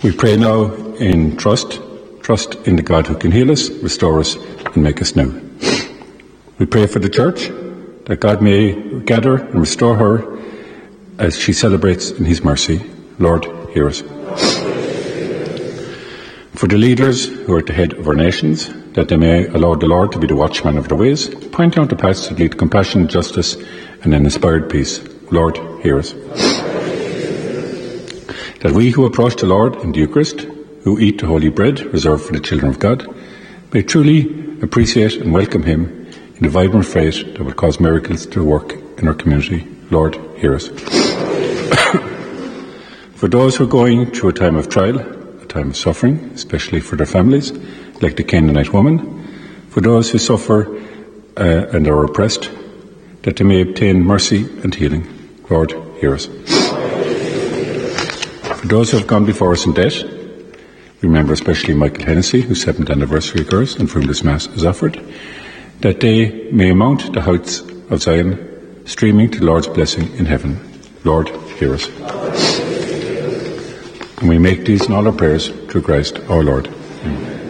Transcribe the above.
We pray now in trust in the God who can heal us, restore us, and make us new. We pray for the Church, that God may gather and restore her as she celebrates in His mercy. Lord, hear us. For the leaders who are at the head of our nations, that they may allow the Lord to be the watchman of their ways, pointing out the paths that lead to compassion, justice, and an inspired peace. Lord, hear us. That we who approach the Lord in the Eucharist, who eat the holy bread reserved for the children of God, may truly appreciate and welcome Him in the vibrant faith that will cause miracles to work in our community. Lord, hear us. For those who are going through a time of trial, a time of suffering, especially for their families, like the Canaanite woman, for those who suffer and are oppressed, that they may obtain mercy and healing. Lord, hear us. For those who have gone before us in debt, remember especially Michael Hennessy, whose 7th anniversary occurs and for whom this Mass is offered, that they may mount the heights of Zion, streaming to the Lord's blessing in heaven. Lord, hear us. And we make these and all our prayers through Christ our Lord. Amen.